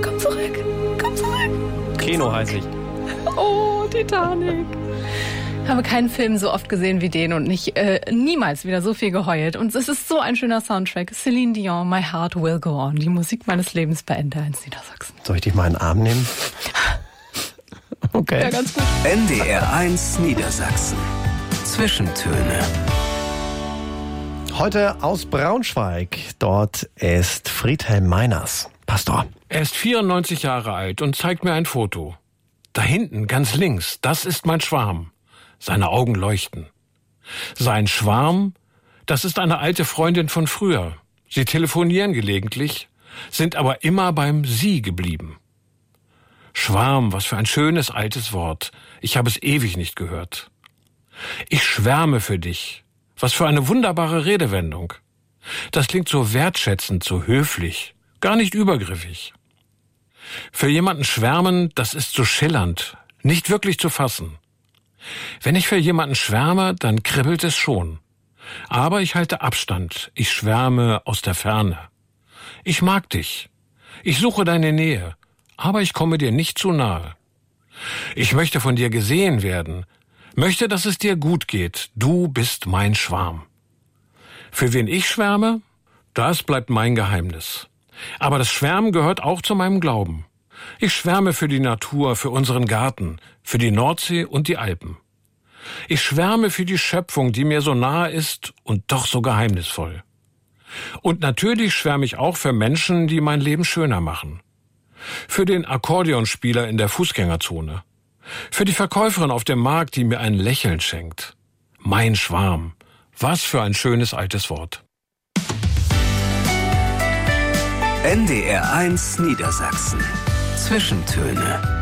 Komm zurück. Komm zurück. Keno heiße ich. Oh, Titanic. Ich habe keinen Film so oft gesehen wie den und niemals wieder so viel geheult. Und es ist so ein schöner Soundtrack. Celine Dion, My Heart Will Go On. Die Musik meines Lebens bei NDR1 Niedersachsen. Soll ich dich mal in den Arm nehmen? Okay. Ja, ganz gut. NDR1 Niedersachsen. Zwischentöne. Heute aus Braunschweig. Dort ist Friedhelm Meiners, Pastor. Er ist 94 Jahre alt und zeigt mir ein Foto. Da hinten, ganz links, das ist mein Schwarm. Seine Augen leuchten. Sein Schwarm, das ist eine alte Freundin von früher. Sie telefonieren gelegentlich, sind aber immer beim Sie geblieben. Schwarm, was für ein schönes altes Wort. Ich habe es ewig nicht gehört. Ich schwärme für dich. Was für eine wunderbare Redewendung. Das klingt so wertschätzend, so höflich, gar nicht übergriffig. Für jemanden schwärmen, das ist so schillernd, nicht wirklich zu fassen. Wenn ich für jemanden schwärme, dann kribbelt es schon. Aber ich halte Abstand, ich schwärme aus der Ferne. Ich mag dich, ich suche deine Nähe, aber ich komme dir nicht zu nahe. Ich möchte von dir gesehen werden, möchte, dass es dir gut geht, du bist mein Schwarm. Für wen ich schwärme, das bleibt mein Geheimnis. Aber das Schwärmen gehört auch zu meinem Glauben. Ich schwärme für die Natur, für unseren Garten, für die Nordsee und die Alpen. Ich schwärme für die Schöpfung, die mir so nahe ist und doch so geheimnisvoll. Und natürlich schwärme ich auch für Menschen, die mein Leben schöner machen. Für den Akkordeonspieler in der Fußgängerzone. Für die Verkäuferin auf dem Markt, die mir ein Lächeln schenkt. Mein Schwarm. Was für ein schönes altes Wort. NDR1 Niedersachsen. Zwischentöne.